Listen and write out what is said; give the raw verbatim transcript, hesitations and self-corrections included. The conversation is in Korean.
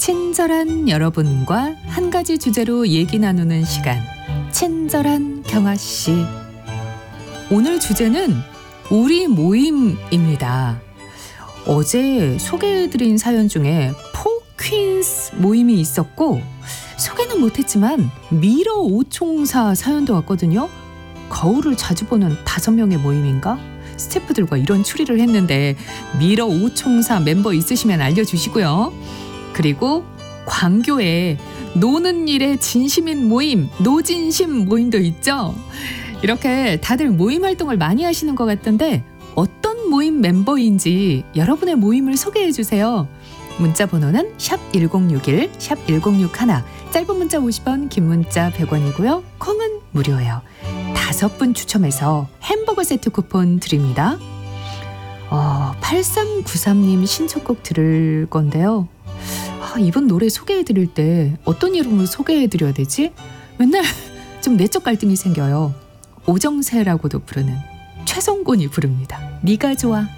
친절한 여러분과 한 가지 주제로 얘기 나누는 시간, 친절한 경아씨. 오늘 주제는 우리 모임입니다. 어제 소개해드린 사연 중에 포퀸스 모임이 있었고, 소개는 못했지만 미러 오총사 사연도 왔거든요. 거울을 자주 보는 다섯 명의 모임인가? 스태프들과 이런 추리를 했는데 미러 오총사 멤버 있으시면 알려주시고요. 그리고 광교에 노는 일에 진심인 모임, 노진심 모임도 있죠. 이렇게 다들 모임 활동을 많이 하시는 것 같던데 어떤 모임 멤버인지 여러분의 모임을 소개해 주세요. 문자 번호는 샵 일공육일, 샵 일공육일, 짧은 문자 오십 원, 긴 문자 백 원이고요. 콩은 무료예요. 다섯 분 추첨해서 햄버거 세트 쿠폰 드립니다. 어, 팔삼구삼 님 신청곡 들을 건데요. 아, 이번 노래 소개해드릴 때 어떤 이름으로 소개해드려야 되지? 맨날 좀 내적 갈등이 생겨요. 오정세라고도 부르는 최성곤이 부릅니다. 네가 좋아.